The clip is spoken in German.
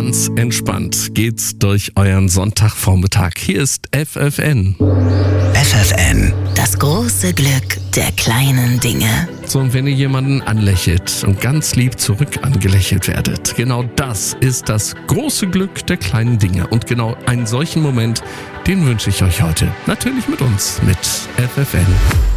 Ganz entspannt geht's durch euren Sonntagvormittag. Hier ist FFN. FFN. Das große Glück der kleinen Dinge. So, und wenn ihr jemanden anlächelt und ganz lieb zurück angelächelt werdet, genau das ist das große Glück der kleinen Dinge. Und genau einen solchen Moment, den wünsche ich euch heute. Natürlich mit uns, mit FFN.